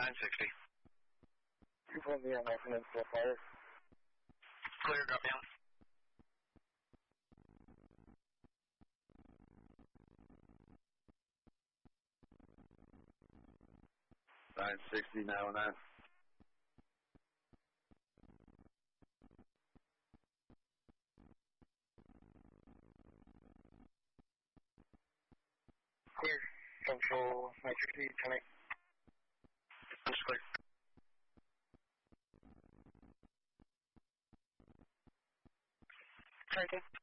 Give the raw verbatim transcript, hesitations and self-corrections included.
nine sixty. two point zero, nine Peninsula Fire. Clear, drop down. nine sixty, nine one nine. Clear. Central nine sixty, ten eight. Just clear. Target.